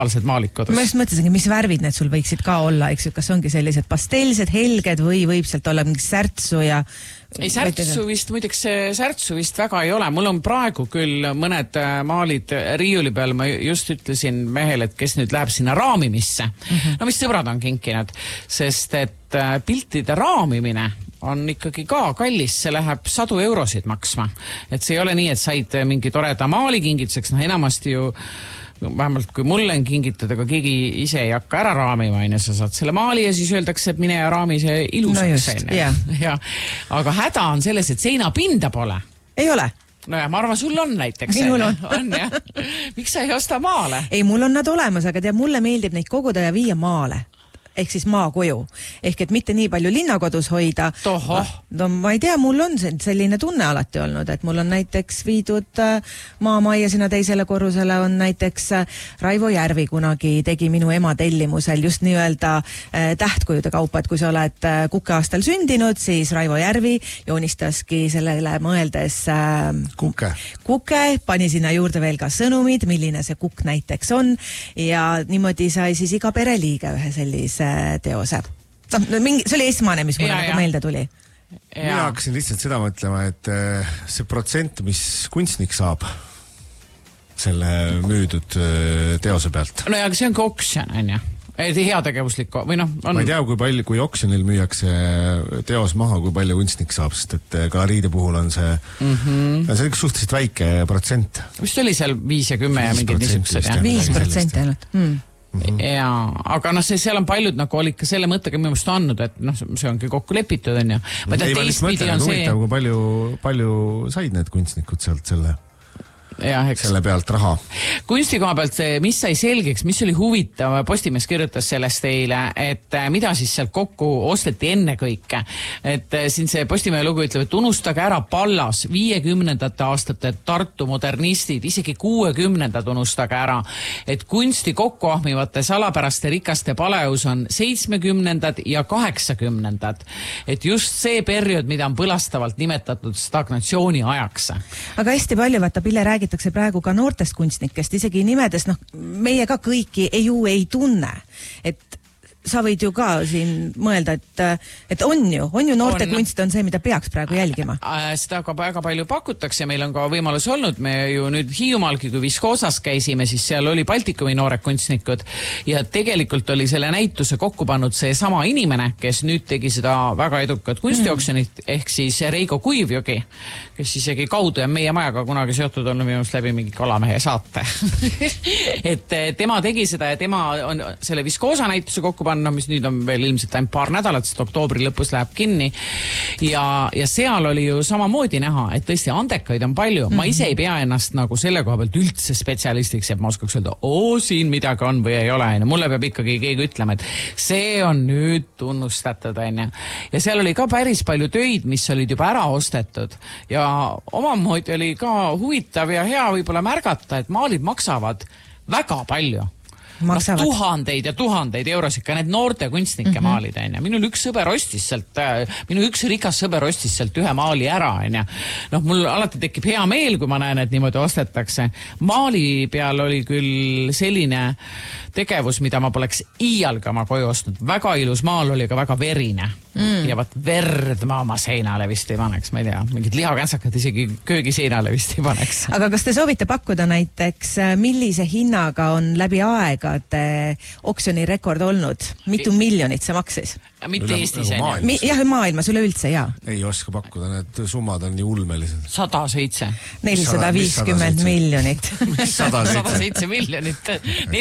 maalid kodus. Ma just mõtlesingi, mis värvid need sul võiksid ka olla, eks ju, kas ongi sellised pastelsed, helged või võib sealt olla mingi särtsu ja ei, särtsu vist väga ei ole. Mul on praegu küll mõned maalid riiuli peal. Ma just ütlesin mehele, et kes nüüd läheb sinna raamimisse. No mis sõbrad on kinkinud, sest et piltide raamimine on ikkagi ka kallis, see läheb 100 eurosid maksma. Et see ei ole nii, et said mingi toreda maali kingituseks, enamasti ju vähemalt kui mulle on kingitud, aga keegi ise ei hakka ära raamima, sa saad selle maali ja siis öeldakse, et mine ja raami see ilusaks. No ja. Aga häda on selles, et seinapinda pole. Ei ole. No ja ma arvan, sul on näiteks. Minul on. Miks sa ei osta maale? Ei, mul on nad olemas, aga mulle meeldib neid koguda ja viia maale. Ehk siis maakoju. Ehk et mitte nii palju linnakodus hoida. No ma ei tea, mul on selline tunne alati olnud, et mul on näiteks viidud maamajja sinna teisele korrusele on näiteks Raivo Järvi kunagi tegi minu ema tellimusel just nii-öelda tähtkujude kaupa, et kui sa oled kukeaastal sündinud, siis Raivo Järvi joonistaski sellele mõeldes kuke, pani sinna juurde veel ka sõnumid, milline see kukk näiteks on ja niimoodi sai siis iga pereliige ühe sellise teose. See oli esmane, mis mulle nagu meelde tuli. Mina hakkasin lihtsalt seda mõtlema, et see protsent, mis kunstnik saab selle müüdud teose pealt. No ja see on ka oksjon, on ju? Heategevuslik või noh on... Ma ei tea, kui oksjonil müüakse teos maha, kui palju kunstnik saab, sest et galeriide puhul on see see suhteliselt väike protsent. Vist oli seal 5 ja 10 ja mingid niisugused. 5% ainult. Ja, aga seal on paljud nagu olid ka selle mõttega minu meelest andnud, et see ongi kokku lepitud, on ju. Ma mõtlen, kui palju said need kunstnikud sealt selle pealt raha. Kunsti koha pealt mis sai selgeks, mis oli huvitav, Postimees kirjutas sellest eile, et mida siis sealt kokku osteti enne kõike. Et siin see Postimehe lugu ütleb, et unustage ära Pallas, 50. aastate Tartu modernistid, isegi 60. unustage ära, et kunsti kokku ahmivate salapäraste rikaste paleus on 70. ja 80. Et just see periood, mida on põlastavalt nimetatud stagnatsiooni ajaks. Aga hästi palju, vaata, Pille räägitakse praegu ka noortest kunstnikest, isegi nimedes, meie ka kõiki ei tunne, et sa võid ju ka siin mõelda, et on ju noorte kunst on see, mida peaks praegu jälgima. Seda ka väga palju pakutakse, meil on ka võimalus olnud, me ju nüüd Hiiumaalgi, kui Viskoosas käisime, siis seal oli Baltikumi noored kunstnikud ja tegelikult oli selle näituse kokku pannud see sama inimene, kes nüüd tegi seda väga edukat kunstioksjonit, ehk siis Reigo Kuivjogi, kes isegi kaudu ja meie majaga kunagi seotud on minust läbi mingi Kalamehe saate. Et tema tegi seda ja tema on selle Viskoosa näituse kokku mis nüüd on veel ilmselt ainult paar nädalat, sest oktoobri lõpus läheb kinni. Ja seal oli ju samamoodi näha, et tõesti andekaid on palju. Ma ise ei pea ennast nagu selle koha pealt üldse spetsialistiks, et ma oskaks öelda, siin midagi on või ei ole. Mulle peab ikkagi keegi ütlema, et see on nüüd tunnustatud. Ja seal oli ka päris palju töid, mis olid juba ära ostetud. Ja omamoodi oli ka huvitav ja hea võib-olla märgata, et maalid maksavad väga palju. Tuhandeid ja tuhandeid eurosid, ka need noorte kunstnike maalid. Minul üks rikas sõber ostis sealt ühe maali ära. Mul alati tekib hea meel, kui ma näen, et niimoodi ostetakse. Maali peal oli küll selline tegevus, mida ma poleks iialga oma koju ostnud. Väga ilus maal oli, aga väga verine. Ja vaat verd ma oma seinale vist ei paneks, ma ei tea, mingid lihakänsakad isegi köögi seinale vist ei paneks. Aga kas te soovite pakkuda näiteks, millise hinnaga on läbi aega oksjoni rekord olnud? Mitu miljonit see maksis? Mitte Eestis. Jah, maailmas üleüldse, jaa. Ei oska pakkuda, need summad on nii ulmelised. 107. 450 miljonit. 107 miljonit.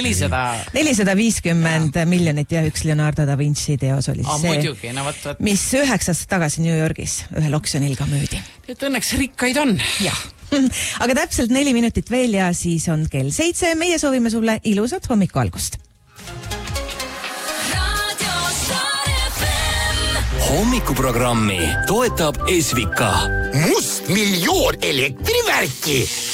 450 miljonit ja üks Leonardo da Vinci teos oli see, mis 9 aastat tagasi New Yorgis ühel oksjonil ka müüdi. Et õnneks rikkaid on. Jah. Aga täpselt 4 minutit veel ja siis on kell 7. Meie soovime sulle ilusat hommiku algust. Hommikuprogrammi toetab Esvika. Must miljoon elektrivärki.